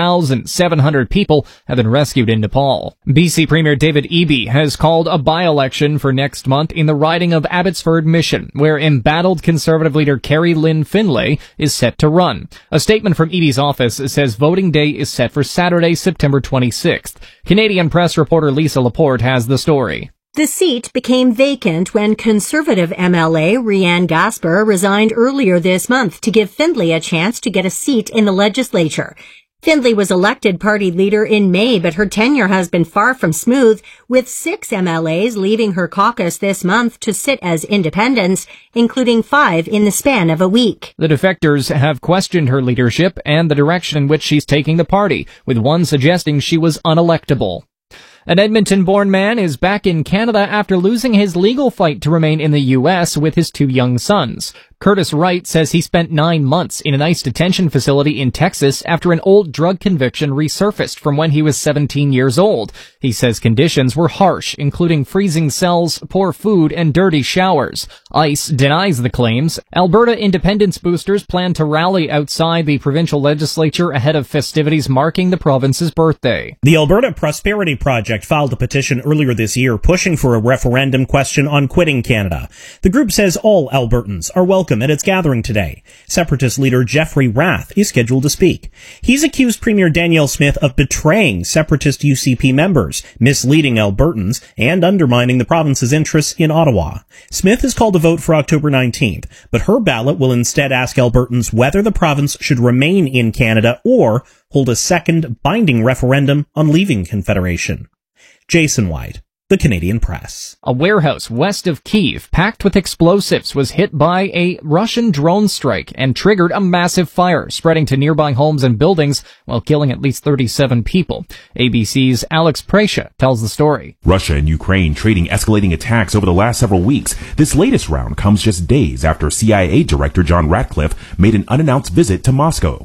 Speaker 8: 3,700 people have been rescued in Nepal. BC Premier David Eby has called a by-election for next month in the riding of Abbotsford Mission, where embattled Conservative leader Carrie Lynn Finlay is set to run. A statement from Eby's office says voting day is set for Saturday, September 26th. Canadian Press reporter Lisa Laporte has the story.
Speaker 9: The seat became vacant when Conservative MLA Rianne Gasper resigned earlier this month to give Findlay a chance to get a seat in the legislature. Findlay was elected party leader in May, but her tenure has been far from smooth, with 6 MLAs leaving her caucus this month to sit as independents, including 5 in the span of a week.
Speaker 8: The defectors have questioned her leadership and the direction in which she's taking the party, with one suggesting she was unelectable. An Edmonton-born man is back in Canada after losing his legal fight to remain in the U.S. with his 2 young sons. Curtis Wright says he spent 9 months in an ICE detention facility in Texas after an old drug conviction resurfaced from when he was 17 years old. He says conditions were harsh, including freezing cells, poor food, and dirty showers. ICE denies the claims. Alberta independence boosters plan to rally outside the provincial legislature ahead of festivities marking the province's birthday.
Speaker 10: The Alberta Prosperity Project filed a petition earlier this year pushing for a referendum question on quitting Canada. The group says all Albertans are welcome at its gathering today. Separatist leader Jeffrey Rath is scheduled to speak. He's accused Premier Danielle Smith of betraying separatist UCP members, misleading Albertans, and undermining the province's interests in Ottawa. Smith has called a vote for October 19th, but her ballot will instead ask Albertans whether the province should remain in Canada or hold a second binding referendum on leaving Confederation. Jason White, The Canadian Press.
Speaker 8: A warehouse west of Kyiv, packed with explosives, was hit by a Russian drone strike and triggered a massive fire, spreading to nearby homes and buildings while killing at least 37 people. ABC's Alex Prasha tells the story.
Speaker 11: Russia and Ukraine trading escalating attacks over the last several weeks. This latest round comes just days after CIA Director John Ratcliffe made an unannounced visit to Moscow.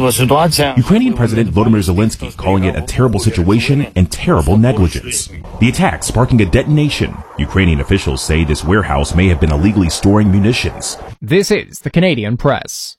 Speaker 11: Ukrainian President Volodymyr Zelensky calling it a terrible situation and terrible negligence. The attacks sparking a detonation. Ukrainian officials say this warehouse may have been illegally storing munitions.
Speaker 8: This is the Canadian Press.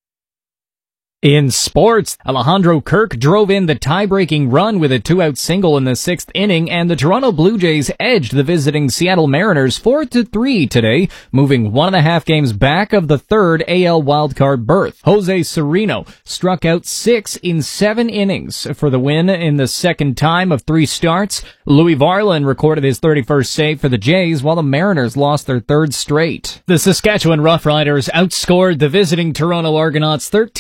Speaker 8: In sports, Alejandro Kirk drove in the tie-breaking run with a 2-out single in the 6th inning, and the Toronto Blue Jays edged the visiting Seattle Mariners 4-3 today, moving 1.5 games back of the 3rd AL wildcard berth. Jose Sereno struck out 6 in 7 innings for the win in the second time of 3 starts. Louis Varland recorded his 31st save for the Jays, while the Mariners lost their 3rd straight. The Saskatchewan Roughriders outscored the visiting Toronto Argonauts 13-2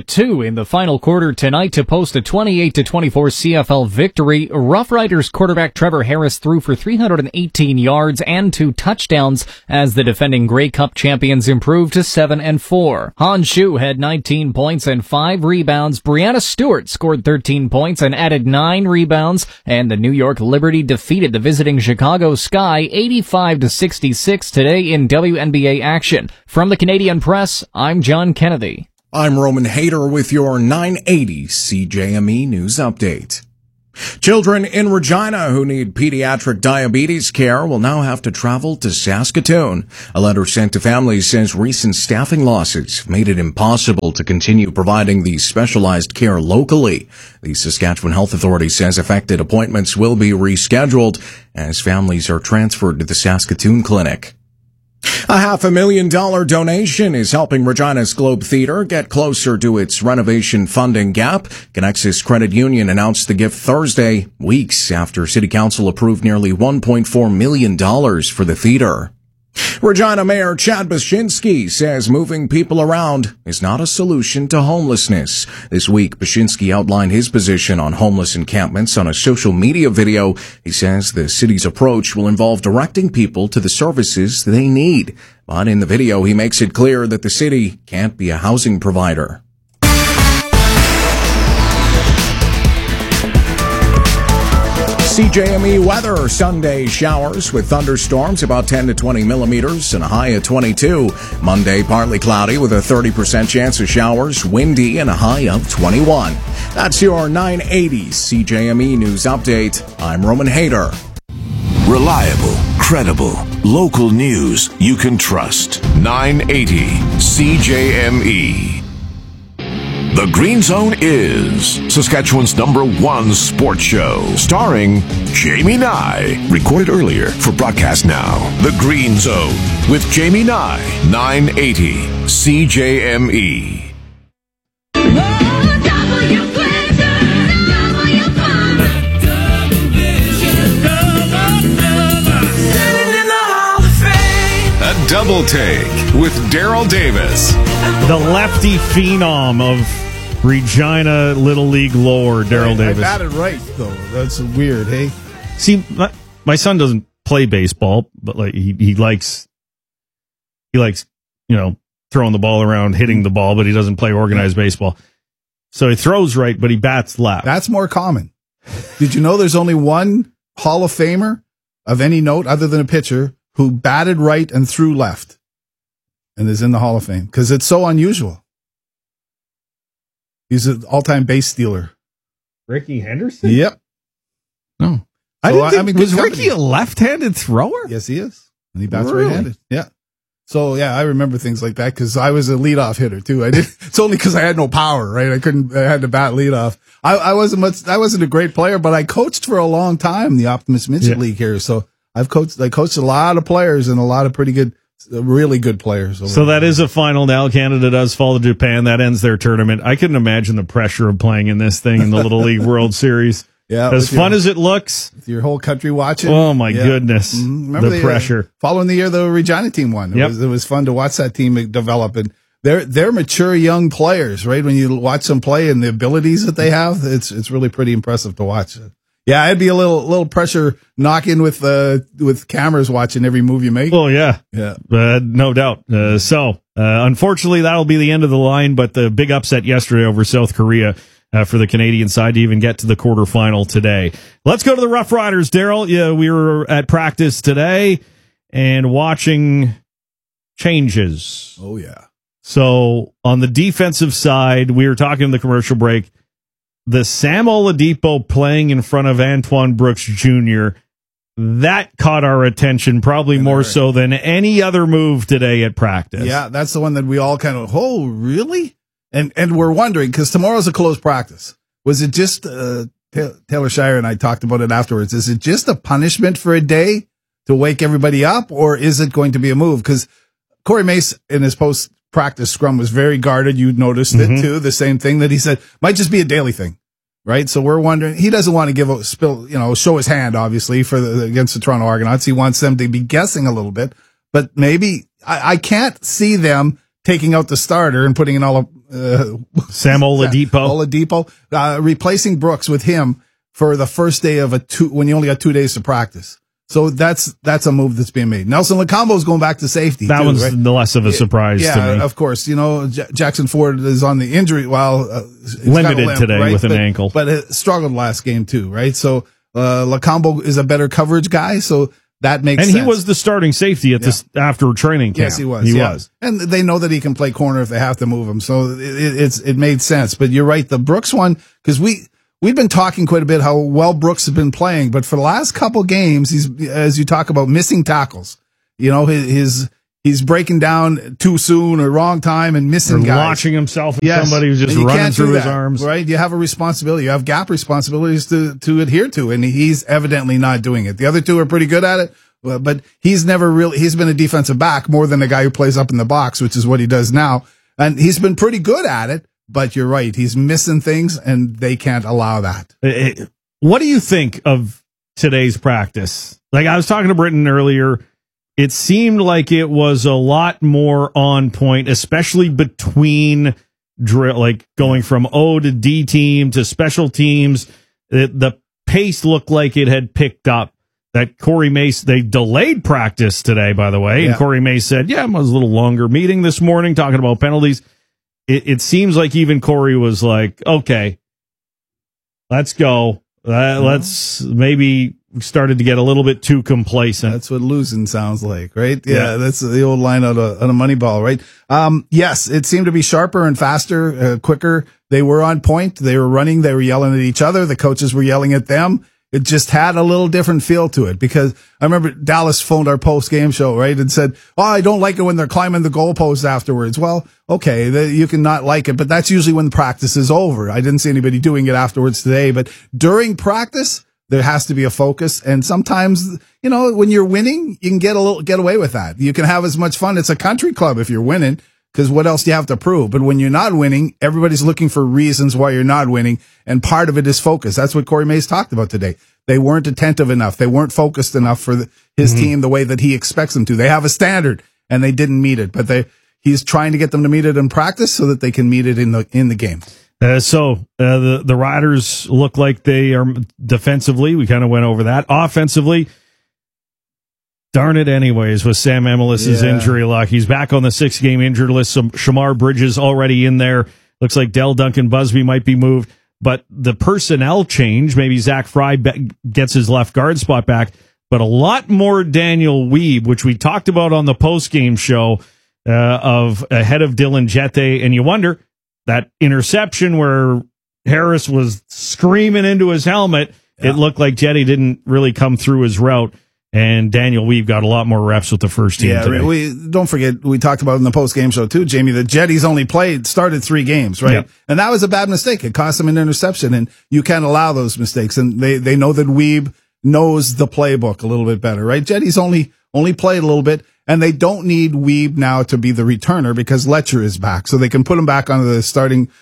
Speaker 8: 2 in the final quarter tonight to post a 28-24 CFL victory. Rough Riders quarterback Trevor Harris threw for 318 yards and 2 touchdowns as the defending Grey Cup champions improved to 7-4. Han Shu had 19 points and 5 rebounds. Brianna Stewart scored 13 points and added 9 rebounds, and the New York Liberty defeated the visiting Chicago Sky 85-66 today in WNBA action. From the Canadian Press, I'm John Kennedy.
Speaker 12: I'm Roman Hayter with your 980 CJME News Update. Children in Regina who need pediatric diabetes care will now have to travel to Saskatoon. A letter sent to families says recent staffing losses made it impossible to continue providing the specialized care locally. The Saskatchewan Health Authority says affected appointments will be rescheduled as families are transferred to the Saskatoon Clinic. A $500,000 donation is helping Regina's Globe Theatre get closer to its renovation funding gap. Connexus Credit Union announced the gift Thursday, weeks after City Council approved nearly $1.4 million for the theatre. Regina Mayor Chad Baczynski says moving people around is not a solution to homelessness. This week, Baczynski outlined his position on homeless encampments on a social media video. He says the city's approach will involve directing people to the services they need. But in the video, he makes it clear that the city can't be a housing provider. CJME weather, Sunday showers with thunderstorms about 10 to 20 millimeters and a high of 22. Monday, partly cloudy with a 30% chance of showers, windy and a high of 21. That's your 980 CJME News Update. I'm Roman Hayter.
Speaker 2: Reliable, credible, local news you can trust. 980 CJME. The Green Zone is Saskatchewan's #1 sports show, starring Jamie Nye. Recorded earlier for broadcast now. The Green Zone with Jamie Nye, 980 CJME. A double take with Daryl Davis.
Speaker 23: The lefty phenom of Regina Little League lore, Daryl Davis.
Speaker 13: I got it right, though. That's weird, hey?
Speaker 23: See, my son doesn't play baseball, but like he likes, throwing the ball around, hitting the ball, but he doesn't play organized baseball. So he throws right, but he bats left.
Speaker 13: That's more common. Did you know there's only one Hall of Famer of any note other than a pitcher who batted right and threw left and is in the Hall of Fame? Because it's so unusual. He's an all-time base stealer.
Speaker 23: Ricky Henderson?
Speaker 13: Yep.
Speaker 23: No. Was Ricky a left-handed thrower?
Speaker 13: Yes, he is. And he bats
Speaker 23: Really?
Speaker 13: right-handed. Yeah. So, yeah, I remember things like that because I was a leadoff hitter, too. It's only because I had no power, right? I had to bat leadoff. I wasn't a great player, but I coached for a long time in the Optimus Midget League here. So I coached a lot of players and a lot of really good players.
Speaker 23: So that is a final now. Canada does fall to Japan. That ends their tournament. I couldn't imagine the pressure of playing in this thing in the Little League World Series.
Speaker 13: Yeah,
Speaker 23: as fun as it looks.
Speaker 13: With your whole country watching.
Speaker 23: Oh, my goodness.
Speaker 13: Remember
Speaker 23: the pressure.
Speaker 13: Following the year the Regina team won. It was fun to watch that team develop. And they're mature young players, right? When you watch them play and the abilities that they have, it's really pretty impressive to watch. Yeah, I'd be a little pressure knocking with cameras watching every move you make.
Speaker 23: Oh, yeah.
Speaker 13: Yeah.
Speaker 23: No doubt. Unfortunately, that'll be the end of the line, but the big upset yesterday over South Korea for the Canadian side to even get to the quarterfinal today. Let's go to the Rough Riders, Daryl. Yeah, we were at practice today and watching changes.
Speaker 13: Oh, yeah.
Speaker 23: So on the defensive side, we were talking in the commercial break, the Sam Oladipo playing in front of Antoine Brooks Jr., that caught our attention probably more so than any other move today at practice.
Speaker 13: Yeah, that's the one that we all kind of, oh, really? And we're wondering, because tomorrow's a closed practice. Was it just, Taylor Shire and I talked about it afterwards, is it just a punishment for a day to wake everybody up, or is it going to be a move? Because Corey Mace in his post-practice scrum was very guarded. You noticed it too, the same thing that he said, might just be a daily thing. Right, so we're wondering. He doesn't want to show his hand, obviously, against the Toronto Argonauts. He wants them to be guessing a little bit, but maybe I can't see them taking out the starter and putting in
Speaker 23: Sam
Speaker 13: Oladipo, replacing Brooks with him for the first day of when you only got 2 days to practice. So that's a move that's being made. Nelson Lacombo is going back to safety.
Speaker 23: That one's
Speaker 13: right?
Speaker 23: the less of a surprise to me.
Speaker 13: Yeah, of course. You know, Jackson Ford is on the injury.
Speaker 23: Limited today, right? With an ankle.
Speaker 13: But it struggled last game too, right? So Lacombo is a better coverage guy, so that makes sense.
Speaker 23: And he was the starting safety at this after training camp.
Speaker 13: Yes, he was. He was. And they know that he can play corner if they have to move him. So it made sense. But you're right, the Brooks one, because we've been talking quite a bit how well Brooks has been playing, but for the last couple games, he's, as you talk about, missing tackles. You know, he's breaking down too soon or wrong time and missing guys.
Speaker 23: Launching himself at somebody who's just running through his arms.
Speaker 13: Right? You have a responsibility. You have gap responsibilities to adhere to, and he's evidently not doing it. The other two are pretty good at it, but he's been a defensive back more than a guy who plays up in the box, which is what he does now. And he's been pretty good at it. But you're right. He's missing things, and they can't allow that.
Speaker 23: What do you think of today's practice? Like I was talking to Britton earlier, it seemed like it was a lot more on point, especially between drill, like going from O to D team to special teams. The pace looked like it had picked up. That Corey Mace, they delayed practice today, by the way. Yeah. And Corey Mace said, it was a little longer meeting this morning talking about penalties. It seems like even Corey was like, okay, let's go. Let's maybe started to get a little bit too complacent.
Speaker 13: That's what losing sounds like, right? Yeah. That's the old line out of Moneyball, right? Yes, it seemed to be sharper and faster, quicker. They were on point. They were running. They were yelling at each other. The coaches were yelling at them. It just had a little different feel to it, because I remember Dallas phoned our post-game show, right, and said, I don't like it when they're climbing the goalpost afterwards. Well, okay, you can not like it, but that's usually when practice is over. I didn't see anybody doing it afterwards today, but during practice, there has to be a focus. And sometimes, you know, when you're winning, you can get away with that. You can have as much fun. It's a country club if you're winning, because what else do you have to prove? But when you're not winning, everybody's looking for reasons why you're not winning. And part of it is focus. That's what Corey Mays talked about today. They weren't attentive enough. They weren't focused enough for his team the way that he expects them to. They have a standard and they didn't meet it, but he's trying to get them to meet it in practice so that they can meet it in the game.
Speaker 23: The Riders look like they are defensively. We kind of went over that. Offensively, darn it anyways, with Sam Emilis's injury luck. He's back on the 6-game injured list. Shamar Bridges already in there. Looks like Dell Duncan Busby might be moved. But the personnel change, maybe Zach Fry gets his left guard spot back, but a lot more Daniel Weeb, which we talked about on the post-game show of ahead of Dylan Jette. And you wonder, that interception where Harris was screaming into his helmet, it looked like Jette didn't really come through his route. And Daniel Weeb got a lot more reps with the first team today.
Speaker 13: We don't forget, we talked about in the post-game show too, Jamie, that Jetty's only started 3 games, right? Yep. And that was a bad mistake. It cost him an interception, and you can't allow those mistakes. And they know that Weeb knows the playbook a little bit better, right? Jetty's only played a little bit, and they don't need Weeb now to be the returner because Letcher is back. So they can put him back onto the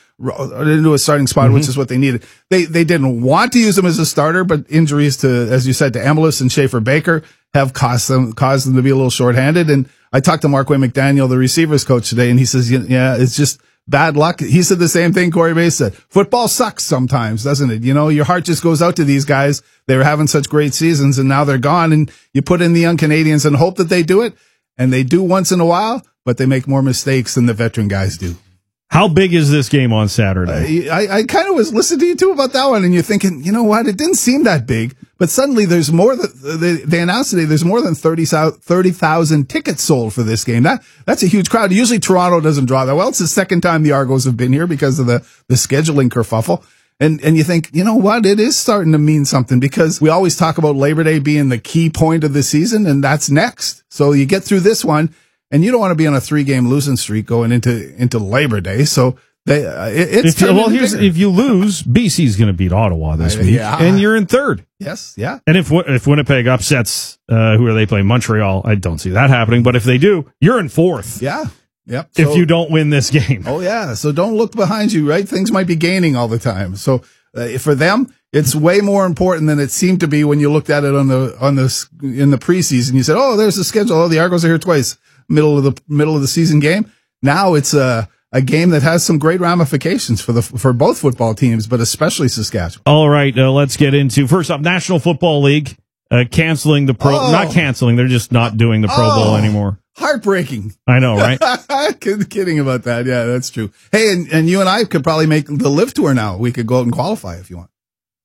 Speaker 13: into a starting spot, which is what they needed. They didn't want to use him as a starter, but injuries to, as you said, to Emilis and Schaefer Baker have caused them to be a little shorthanded. And I talked to Markway McDaniel, the receivers coach, today, and he says, it's just bad luck. He said the same thing Corey Mays said. Football sucks sometimes, doesn't it? You know, your heart just goes out to these guys. They were having such great seasons, and now they're gone, and you put in the young Canadians and hope that they do it, and they do once in a while, but they make more mistakes than the veteran guys do.
Speaker 23: How big is this game on Saturday?
Speaker 13: I kind of was listening to you too about that one, and you're thinking, you know what? It didn't seem that big, but suddenly there's more. They announced today there's more than 30,000 tickets sold for this game. That's a huge crowd. Usually Toronto doesn't draw that well. It's the second time the Argos have been here because of the scheduling kerfuffle. And you think, you know what? It is starting to mean something, because we always talk about Labor Day being the key point of the season, and that's next. So you get through this one, and you don't want to be on a 3-game losing streak going into Labor Day. So if
Speaker 23: you lose, BC's going to beat Ottawa this week, and you're in third.
Speaker 13: Yes, yeah.
Speaker 23: And if Winnipeg upsets, who are they playing? Montreal. I don't see that happening. But if they do, you're in fourth.
Speaker 13: Yeah. Yep.
Speaker 23: If you don't win this game.
Speaker 13: Oh yeah. So don't look behind you, right? Things might be gaining all the time. So for them, it's way more important than it seemed to be when you looked at it in the preseason. You said, "Oh, there's the schedule. Oh, the Argos are here twice." Middle of the season game. Now it's a a game that has some great ramifications for both football teams, but especially Saskatchewan.
Speaker 23: All right, let's get into first up National Football League canceling the not canceling, they're just not doing the Pro Bowl anymore.
Speaker 13: Heartbreaking.
Speaker 23: I know, right?
Speaker 13: Kidding about that. Yeah, that's true. Hey, and you and I could probably make the Live Tour now. We could go out and qualify if you want.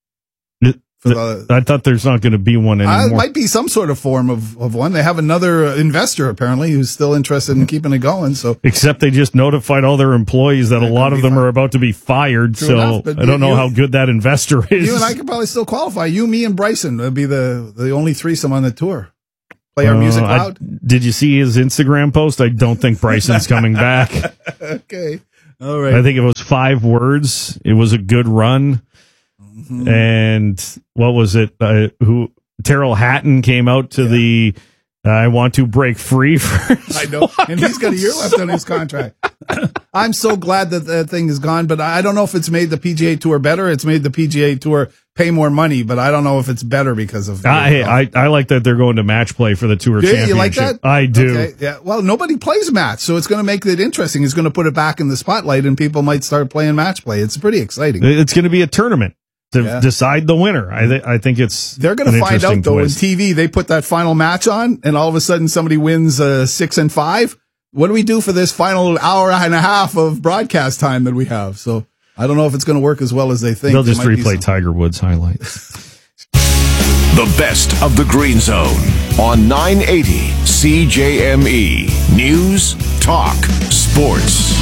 Speaker 23: I thought there's not going to be one anymore.
Speaker 13: It might be some sort of form of one. They have another investor apparently who's still interested in keeping it going. So,
Speaker 23: except they just notified all their employees that a lot of them are about to be fired. True enough, I don't know how good that investor is.
Speaker 13: You and I could probably still qualify. You, me, and Bryson would be the only threesome on the tour. Play our music loud.
Speaker 23: Did you see his Instagram post? I don't think Bryson's coming back.
Speaker 13: Okay, all right.
Speaker 23: I think it was 5 words. It was a good run. Mm-hmm. And what was it? Terrell Hatton came out to the I want to break free first.
Speaker 13: I know, and he's got a year left on his contract. I'm so glad that thing is gone, but I don't know if it's made the PGA Tour better. It's made the PGA Tour pay more money, but I don't know if it's better because of.
Speaker 23: I like that they're going to match play for the Tour Championship.
Speaker 13: You like that?
Speaker 23: I do.
Speaker 13: Okay. Yeah. Well, nobody plays match, so it's going to make it interesting. It's going to put it back in the spotlight, and people might start playing match play. It's pretty exciting.
Speaker 23: It's going to be a tournament to decide the winner. I think
Speaker 13: they're going to find out though twist. In TV. They put that final match on, and all of a sudden somebody wins 6 and 5. What do we do for this final hour and a half of broadcast time that we have? So I don't know if it's going to work as well as they think.
Speaker 23: They'll just replay Tiger Woods highlights.
Speaker 2: The best of the Green Zone on 980 CJME News, Talk, Sports.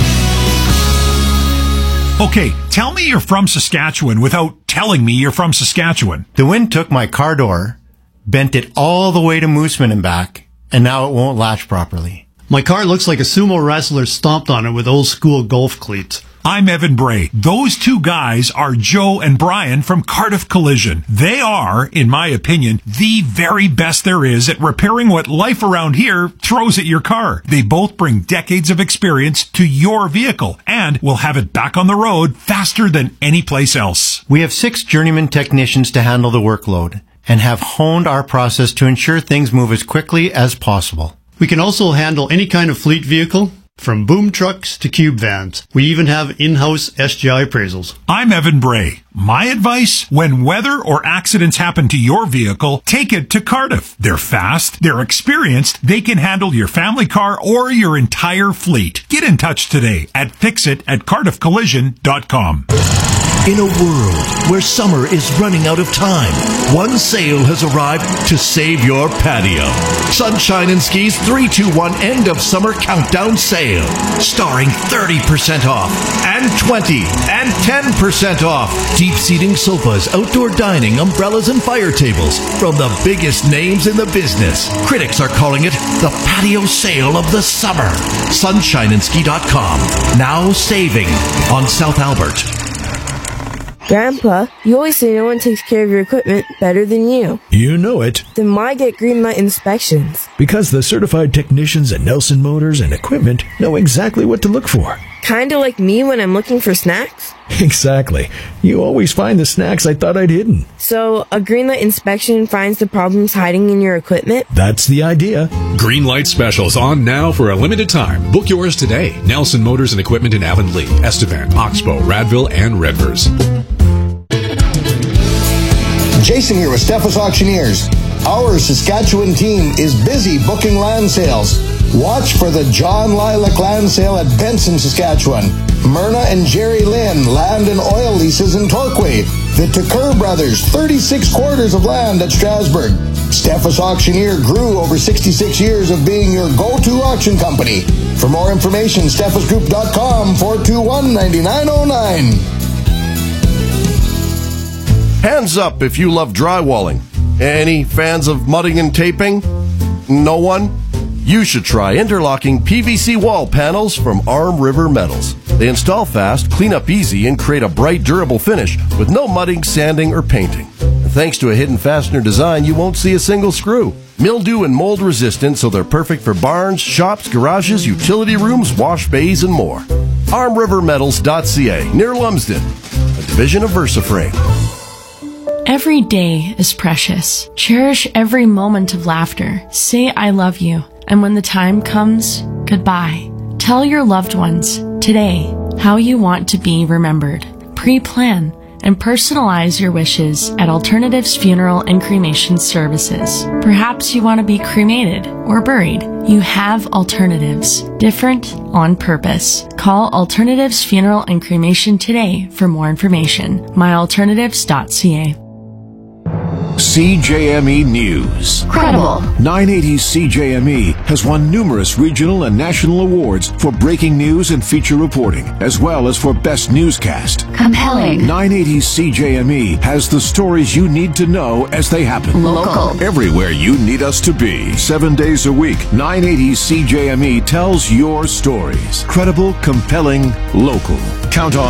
Speaker 1: Okay, tell me you're from Saskatchewan without telling me you're from Saskatchewan.
Speaker 14: The wind took my car door, bent it all the way to Mooseman and back, and now it won't latch properly.
Speaker 15: My car looks like a sumo wrestler stomped on it with old school golf cleats.
Speaker 1: I'm Evan Bray. Those two guys are Joe and Brian from Cardiff Collision. They are, in my opinion, the very best there is at repairing what life around here throws at your car. They both bring decades of experience to your vehicle and will have it back on the road faster than any place else.
Speaker 14: We have 6 journeyman technicians to handle the workload and have honed our process to ensure things move as quickly as possible.
Speaker 15: We can also handle any kind of fleet vehicle, from boom trucks to cube vans. We even have in-house SGI appraisals.
Speaker 1: I'm Evan Bray. My advice, when weather or accidents happen to your vehicle, take it to Cardiff. They're fast, they're experienced, they can handle your family car or your entire fleet. Get in touch today at fixit@cardiffcollision.com.
Speaker 6: In a world where summer is running out of time, one sale has arrived to save your patio. Sunshine and Ski's 3-2-1 end of summer countdown sale, starring 30% off and 20 and 10% off. Deep seating sofas, outdoor dining, umbrellas, and fire tables from the biggest names in the business. Critics are calling it the patio sale of the summer. Sunshineandski.com. Now saving on South Albert.
Speaker 17: Grandpa, you always say no one takes care of your equipment better than you.
Speaker 19: You know it.
Speaker 17: Then why get Greenlight inspections?
Speaker 19: Because the certified technicians at Nelson Motors and Equipment know exactly what to look for.
Speaker 17: Kinda like me when I'm looking for snacks?
Speaker 19: Exactly. You always find the snacks I thought I'd hidden.
Speaker 17: So, a Greenlight inspection finds the problems hiding in your equipment?
Speaker 19: That's the idea.
Speaker 16: Greenlight specials on now for a limited time. Book yours today. Nelson Motors and Equipment in Avonlea, Estevan, Oxbow, Radville, and Redvers.
Speaker 21: Jason here with Steffes Auctioneers. Our Saskatchewan team is busy booking land sales. Watch for the John Lilac Land Sale at Benson, Saskatchewan. Myrna and Jerry Lynn land and oil leases in Torquay. The Tucker Brothers, 36 quarters of land at Strasbourg. Steffes Auctioneer grew over 66 years of being your go-to auction company. For more information, steffesgroup.com, 421-9909.
Speaker 22: Hands up if you love drywalling. Any fans of mudding and taping? No one? You should try interlocking PVC wall panels from Arm River Metals. They install fast, clean up easy, and create a bright, durable finish with no mudding, sanding, or painting. And thanks to a hidden fastener design, you won't see a single screw. Mildew and mold resistant, so they're perfect for barns, shops, garages, utility rooms, wash bays, and more. ArmRiverMetals.ca, near Lumsden, a division of VersaFrame.
Speaker 24: Every day is precious. Cherish every moment of laughter. Say I love you. And when the time comes, goodbye. Tell your loved ones, Today, how you want to be remembered. Pre-plan and personalize your wishes at Alternatives Funeral and Cremation Services. Perhaps you want to be cremated or buried. You have alternatives. Different on purpose. Call Alternatives Funeral and Cremation today for more information. myalternatives.ca.
Speaker 2: CJME News.
Speaker 24: Credible.
Speaker 2: 980 CJME has won numerous regional and national awards for breaking news and feature reporting, as well as for best newscast.
Speaker 24: Compelling.
Speaker 2: 980 CJME has the stories you need to know as they happen.
Speaker 24: Local.
Speaker 2: Everywhere you need us to be. 7 days a week, 980 CJME tells your stories. Credible, compelling, local. Count on